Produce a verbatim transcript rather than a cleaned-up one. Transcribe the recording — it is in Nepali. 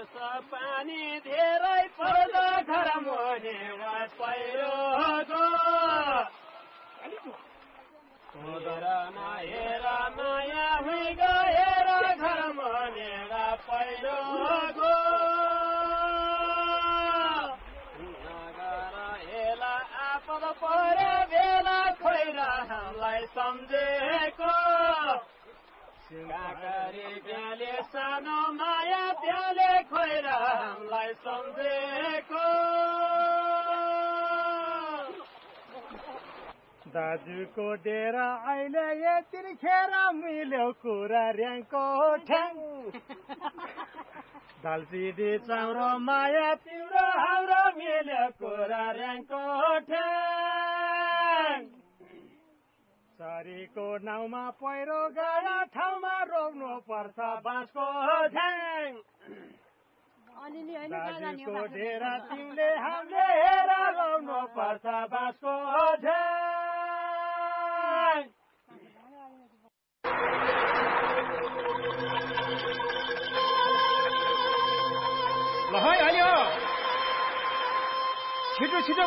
वर्ष पानी धेरै पर्दा घर मुनि पहिरो हुँदर नहेर नयाँ हुई गएर घर मुनि पहिरो नगर हेला आपद परे बेला खोइर हामीलाई सम्झेको काकरी ब्याले सानो माया ब्याले खोइर हामीलाई सम्झेको दाजुको डेरा अहिले यतिखेर मिल्यो कुरा र्याङको ठ्याङ दालचिनी चाम्रो माया तिम्रो हाम्रो मिल्यो कुरा र्याङको ठ्याङ सरीको नाउँमा पहिरो गएर ठाउँमा रोप्नु पर्छ बाँसको झ्याङ दाजुको डेरा तिमीले हामीले हेर रोप्नु पर्छ बाँसको झ्याङ ल है अलि हो छिटो छिटो